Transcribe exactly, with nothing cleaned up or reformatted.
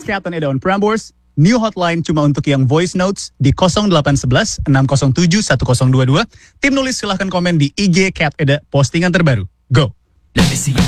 Cat dan Eda on Prambors. New hotline cuma untuk yang voice notes di nol delapan satu satu enam nol tujuh satu nol dua dua. Tim nulis silahkan komen di I G Cat Eda postingan terbaru. Go!